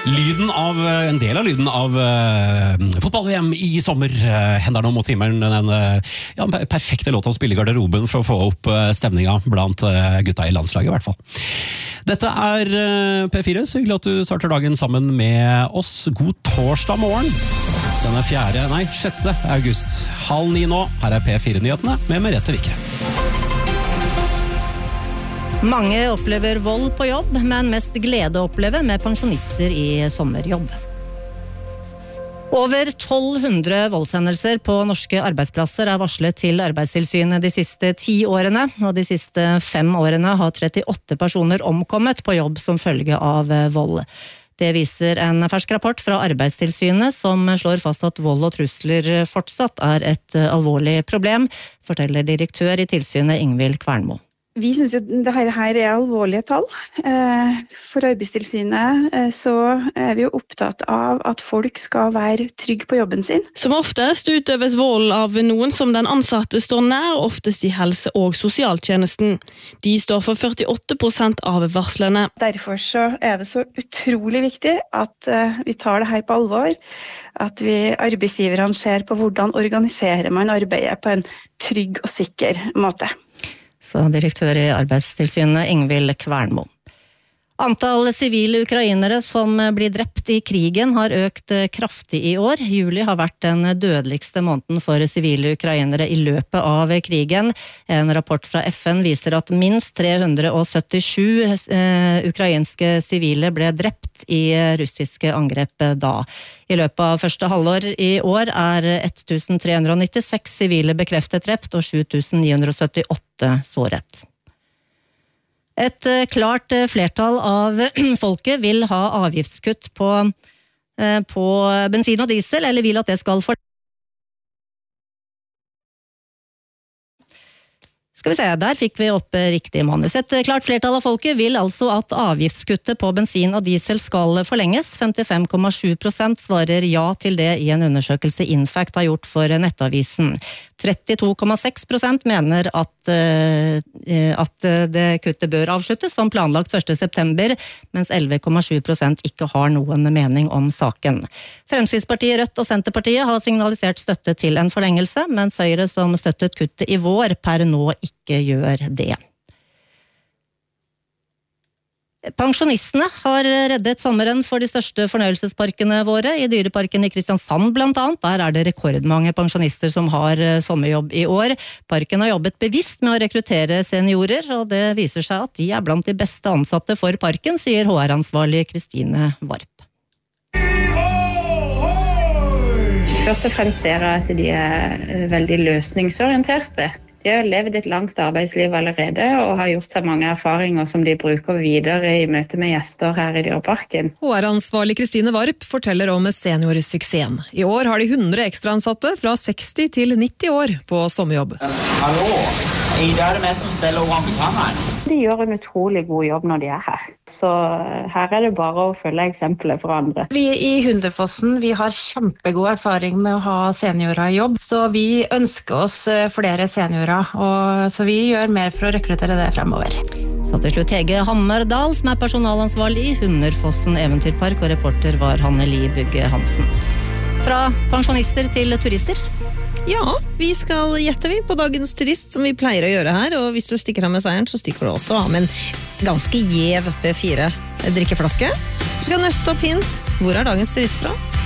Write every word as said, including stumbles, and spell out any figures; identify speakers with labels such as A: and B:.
A: Lyden av, en del av lyden av uh, fotball-V M i sommer uh, hender nå mot himmelen. Den uh, ja, perfekte låt å spille i garderoben for å få opp uh, stemninga blant uh, gutta i landslaget i hvert fall. Dette er uh, P fire, så hyggelig at du starter dagen sammen med oss. God torsdag morgen. Den er fjerde, nei, sjette august. Halv ni nå. Her er P fire-nyhetene med Merete Vikre.
B: Mange opplever vold på jobb, men mest glede opplever med pensjonister i sommerjobb. Over tolv hundre voldshendelser på norske arbeidsplasser er varslet til Arbeidstilsynet de siste ti årene, og de siste fem årene har trettiåtte personer omkommet på jobb som følge av vold. Det viser en fersk rapport fra Arbeidstilsynet som slår fast at vold og trusler fortsatt er et alvorlig problem, forteller direktør i tilsynet Ingvild Kvernmo.
C: Vi synes jo dette her er alvorlige tall. For Arbeidstilsynet så er vi jo opptatt av at folk skal være trygge på jobben sin.
D: Som oftest utøves vold av noen som den ansatte står nær, oftest i helse- og sosialtjenesten. De står for førtiåtte prosent av varslene.
C: Derfor så er det så utrolig viktig at vi tar det her på alvor, at vi arbeidsgiverne ser på hvordan organiserer man arbeidet på en trygg og sikker måte.
B: Så direktør i Arbeidstilsynet Ingvild Kvernmo. Antall sivile ukrainere som blir drept i krigen har økt kraftig i år. Juli har vært den dødeligste måneden for sivile ukrainere i løpet av krigen. En rapport fra F N viser at minst tre hundre syttisju eh, ukrainske sivile ble drept i russiske angrep da. I løpet av første halvår i år er tolv hundre nittiseks sivile bekreftet drept og sju tusen ni hundre syttiåtte såret. Et klart flertall av folket vil ha avgiftskutt på, på bensin og diesel, eller vil at det skal for... Skal vi se, der fikk vi opp riktig manus. Et klart flertall av folket vil altså at avgiftskuttet på bensin og diesel skal forlenges. femtifem komma sju prosent svarer ja til det i en undersøkelse Infact har gjort for Nettavisen. trettito komma seks prosent mener at, at det kuttet bør avsluttes som planlagt første september, mens elleve komma sju prosent ikke har noen mening om saken. Fremskrittspartiet, Rødt og Senterpartiet har signalisert støtte til en forlengelse, mens Høyre som støttet kuttet i vår per nå ikke ikke gjør det. Pensjonistene har reddet sommeren for de største fornøyelsesparkene våre. I Dyreparken i Kristiansand blant annet, der er det rekordmange pensjonister som har sommerjobb i år. Parken har jobbet bevisst med å rekruttere seniorer, og det viser seg at de er blant de beste ansatte for parken, sier H R-ansvarlig Kristine Varp.
E: Først og fremst ser jeg at de er veldig løsningsorienterte. De har levd et langt arbeidsliv allerede og har gjort seg mange erfaringer som de bruker videre i møte med gjester her i Dyreparken.
F: H R-ansvarlig Kristine Varp forteller om seniorsuksessen. I år har de hundre ekstraansatte fra seksti til nitti år på sommerjobb.
G: Hallo, er det meg som steller orangutangene?
E: De gjør en utrolig god jobb når de er her. Så her er det bare å følge eksempelet for andre.
H: Vi i Hundefossen vi har kjempegod erfaring med å ha seniorer i jobb, så vi ønsker oss flere seniorer, og så vi gjør mer for å rekruttere det fremover.
B: Så til slutt Hege Hammerdal, som er personalansvarlig i Hundefossen Eventyrpark, og reporter var Hanne Li Bugge Hansen. Fra pensjonister til turister.
F: Ja, vi skal gjette vi på dagens turist, som vi pleier å gjøre her, og hvis du stikker av med seieren, så stikker du også av med en ganske gjev P fire drikkeflaske. Du skal nøste opp hint. Hvor er dagens turist fra?